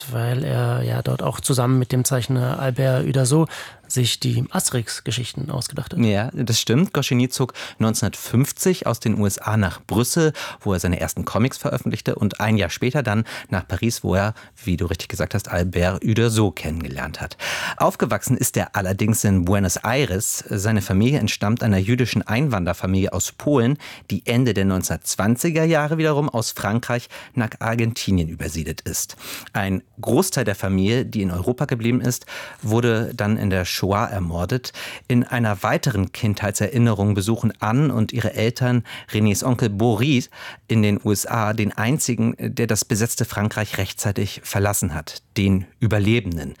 weil er ja dort auch zusammen mit dem Zeichner Albert Uderzo sich die Asterix-Geschichten ausgedacht hat. Ja, das stimmt. Goscinny zog 1950 aus den USA nach Brüssel, wo er seine ersten Comics veröffentlichte, und ein Jahr später dann nach Paris, wo er, wie du richtig gesagt hast, Albert Uderzo kennengelernt hat. Aufgewachsen ist er allerdings in Buenos Aires. Seine Familie entstammt einer jüdischen Einwanderfamilie aus Polen, die Ende der 1920er Jahre wiederum aus Frankreich nach Argentinien übersiedelt ist. Ein Großteil der Familie, die in Europa geblieben ist, wurde dann in der Shoah ermordet. In einer weiteren Kindheitserinnerung besuchen Anne und ihre Eltern Renés Onkel Boris in den USA den einzigen, der das besetzte Frankreich rechtzeitig verlassen hat, den Überlebenden.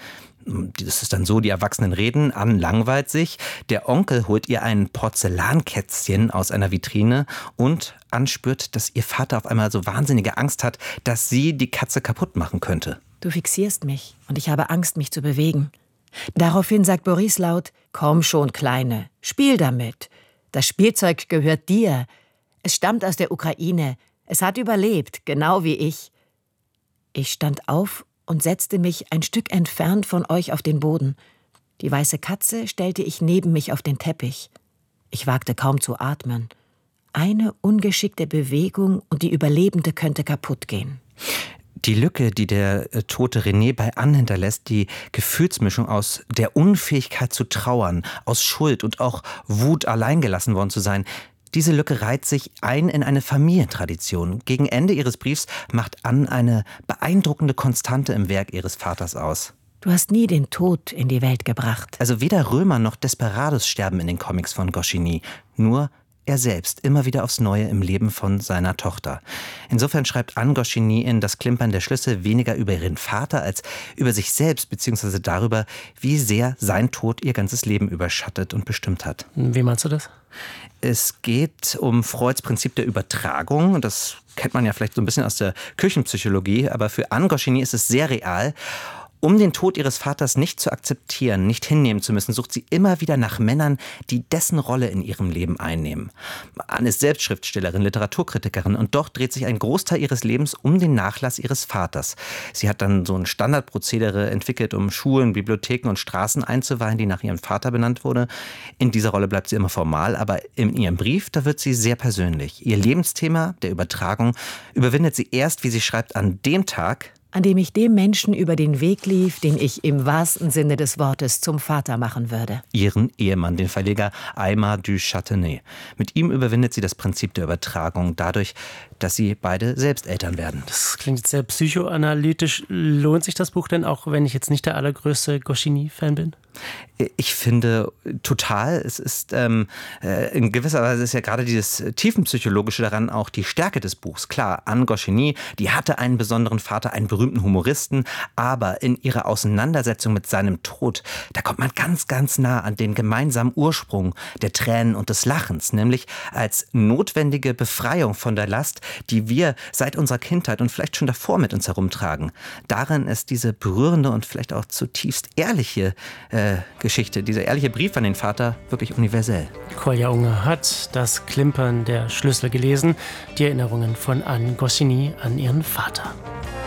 Das ist dann so, die Erwachsenen reden, Anne langweilt sich, der Onkel holt ihr ein Porzellankätzchen aus einer Vitrine und Anne spürt, dass ihr Vater auf einmal so wahnsinnige Angst hat, dass sie die Katze kaputt machen könnte. Du fixierst mich und ich habe Angst, mich zu bewegen. Daraufhin sagt Boris laut: Komm schon, Kleine, spiel damit. Das Spielzeug gehört dir. Es stammt aus der Ukraine. Es hat überlebt, genau wie ich. Ich stand auf und setzte mich ein Stück entfernt von euch auf den Boden. Die weiße Katze stellte ich neben mich auf den Teppich. Ich wagte kaum zu atmen. Eine ungeschickte Bewegung und die Überlebende könnte kaputt gehen. Die Lücke, die der tote René bei Anne hinterlässt, die Gefühlsmischung aus der Unfähigkeit zu trauern, aus Schuld und auch Wut, allein gelassen worden zu sein, diese Lücke reiht sich ein in eine Familientradition. Gegen Ende ihres Briefs macht Anne eine beeindruckende Konstante im Werk ihres Vaters aus. Du hast nie den Tod in die Welt gebracht. Also weder Römer noch Desperados sterben in den Comics von Goscinny, nur er selbst, immer wieder aufs Neue im Leben von seiner Tochter. Insofern schreibt Anne Goscinny in Das Klimpern der Schlüssel weniger über ihren Vater als über sich selbst, beziehungsweise darüber, wie sehr sein Tod ihr ganzes Leben überschattet und bestimmt hat. Wie meinst du das? Es geht um Freuds Prinzip der Übertragung. Das kennt man ja vielleicht so ein bisschen aus der Küchenpsychologie, aber für Anne Goscinny ist es sehr real. Um den Tod ihres Vaters nicht zu akzeptieren, nicht hinnehmen zu müssen, sucht sie immer wieder nach Männern, die dessen Rolle in ihrem Leben einnehmen. Anne ist selbst Schriftstellerin, Literaturkritikerin und doch dreht sich ein Großteil ihres Lebens um den Nachlass ihres Vaters. Sie hat dann so ein Standardprozedere entwickelt, um Schulen, Bibliotheken und Straßen einzuweihen, die nach ihrem Vater benannt wurde. In dieser Rolle bleibt sie immer formal, aber in ihrem Brief, da wird sie sehr persönlich. Ihr Lebensthema, der Übertragung, überwindet sie erst, wie sie schreibt, an dem Tag, an dem ich dem Menschen über den Weg lief, den ich im wahrsten Sinne des Wortes zum Vater machen würde. Ihren Ehemann, den Verleger Aymar du Châtenay. Mit ihm überwindet sie das Prinzip der Übertragung dadurch, dass sie beide selbst Eltern werden. Das klingt jetzt sehr psychoanalytisch. Lohnt sich das Buch denn auch, wenn ich jetzt nicht der allergrößte Goscinny-Fan bin? Ich finde total, es ist in gewisser Weise ist ja gerade dieses Tiefenpsychologische daran auch die Stärke des Buchs. Klar, Anne Goscinny, die hatte einen besonderen Vater, einen berühmten Humoristen, aber in ihrer Auseinandersetzung mit seinem Tod, da kommt man ganz, ganz nah an den gemeinsamen Ursprung der Tränen und des Lachens, nämlich als notwendige Befreiung von der Last, die wir seit unserer Kindheit und vielleicht schon davor mit uns herumtragen. Darin ist diese berührende und vielleicht auch zutiefst ehrliche Geschichte, dieser ehrliche Brief an den Vater wirklich universell. Kolja Unge hat Das Klimpern der Schlüssel gelesen, die Erinnerungen von Anne Goscinny an ihren Vater.